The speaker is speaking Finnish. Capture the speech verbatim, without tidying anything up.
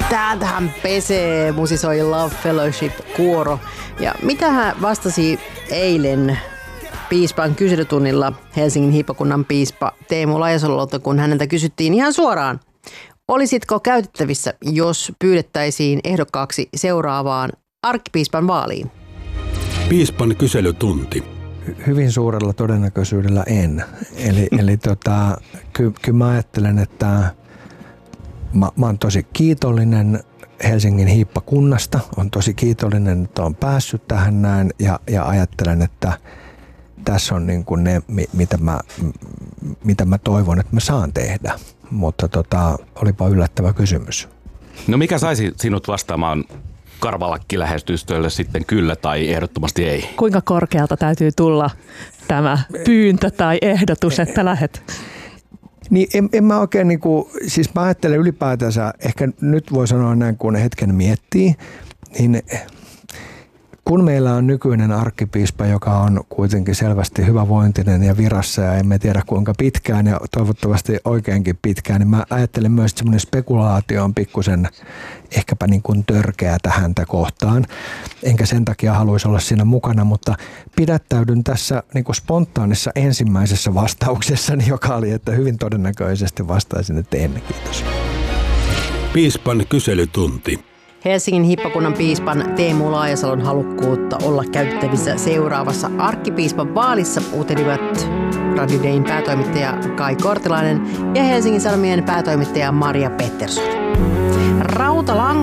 Täältähän pesee, musisoi Love Fellowship-kuoro. Ja mitä hän vastasi eilen piispan kyselytunnilla Helsingin hiippakunnan piispa Teemu Lajasalolta, kun häneltä kysyttiin ihan suoraan. Olisitko käytettävissä, jos pyydettäisiin ehdokkaaksi seuraavaan arkkipiispan vaaliin? Piispan kyselytunti. Hyvin suurella todennäköisyydellä en. Eli, eli tota, ky, kyllä mä ajattelen, että mä, mä oon tosi kiitollinen Helsingin hiippakunnasta. On tosi kiitollinen, että on päässyt tähän näin ja, ja ajattelen, että tässä on niin kuin ne, mitä mä, mitä mä toivon, että mä saan tehdä. Mutta tota, olipa yllättävä kysymys. No mikä saisi sinut vastaamaan karvalakkilähetystölle sitten kyllä tai ehdottomasti ei? Kuinka korkealta täytyy tulla tämä pyyntö tai ehdotus, että lähet? Niin en, en mä oikein niin kuin, siis mä ajattelen ylipäätänsä, ehkä nyt voi sanoa näin kun hetken miettii, niin kun meillä on nykyinen arkkipiispa, joka on kuitenkin selvästi hyvävointinen ja virassa ja emme tiedä kuinka pitkään ja toivottavasti oikeinkin pitkään, niin mä ajattelen myös, että semmoinen spekulaatio on pikkusen ehkäpä niin kuin törkeätä häntä kohtaan. Enkä sen takia haluaisi olla siinä mukana, mutta pidättäydyn tässä niin kuin spontaanissa ensimmäisessä vastauksessani, joka oli, että hyvin todennäköisesti vastaisin, että en. Kiitos. Piispan kyselytunti. Helsingin hiippakunnan piispan Teemu Laajasalon halukkuutta olla käytettävissä seuraavassa arkkipiispan vaalissa utelivat Radio Dayn päätoimittaja Kai Kortelainen ja Helsingin Sanomien päätoimittaja Maria Pettersson. Rautalanka